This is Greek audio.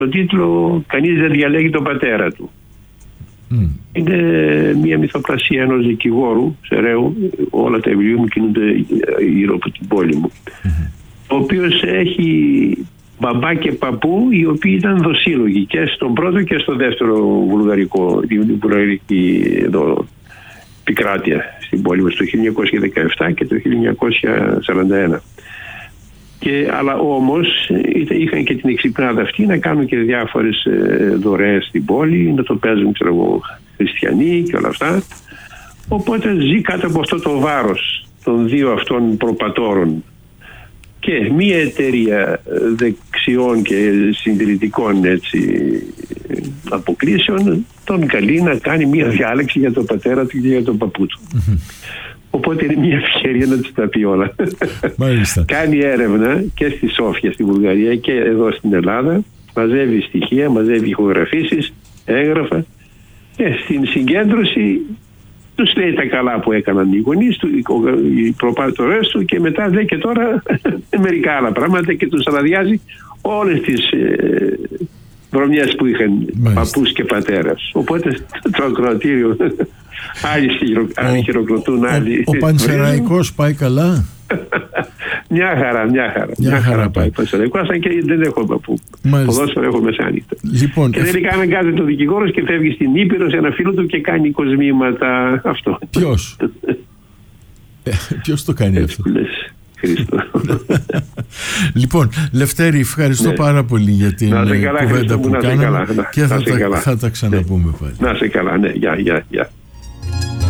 Το τίτλο «Κανείς δεν διαλέγει τον πατέρα του». Είναι μια μυθοπλασία ενός δικηγόρου Σεραίου. Όλα τα βιβλία μου κινούνται γύρω από την πόλη μου, ο οποίος έχει μπαμπά και παππού οι οποίοι ήταν δοσύλλογοι και στον πρώτο και στο δεύτερο βουλγαρική επικράτεια στην πόλη μας το 1917 και το 1941. Αλλά όμως είχαν και την εξυπνάδα αυτή να κάνουν και διάφορες δωρεές στην πόλη, να το παίζουν χριστιανοί και όλα αυτά. Οπότε ζει κάτω από αυτό το βάρος των δύο αυτών προπατόρων. Και μία εταιρεία δεξιών και συντηρητικών αποκλήσεων τον καλεί να κάνει μία διάλεξη για τον πατέρα του και για τον παππού του. Οπότε είναι μια ευκαιρία να τους τα πει όλα. Κάνει έρευνα και στη Σόφια, στη Βουλγαρία, και εδώ στην Ελλάδα. Μαζεύει στοιχεία, μαζεύει ηχογραφήσεις, έγγραφα, και στην συγκέντρωση τους λέει τα καλά που έκαναν οι γονείς του, οι προπάτορες του, και μετά λέει και τώρα μερικά άλλα πράγματα και τους αναδιάζει όλες τις βρωμιές που είχαν παππούς και πατέρας. Οπότε το ακροατήριο άλλοι χειροκροτούν, άλλοι. Ο Πανσεραϊκός πάει καλά? Μια χαρά πάει ο Πανσεραϊκός, αν και δεν έχω παππού. Ποδόσφαιρο έχω μεσάνυχτα. Λοιπόν, και τελικά αναγκάζεται ο δικηγόρος και φεύγει στην Ήπειρο σε ένα φίλο του και κάνει κοσμήματα. Αυτό. Ποιος το κάνει αυτό? Χριστό. Λοιπόν, Λευτέρη, ευχαριστώ πάρα πολύ για την κουβέντα που κάναμε και θα τα ξαναπούμε πάλι. Να σε καλά, ναι, γεια.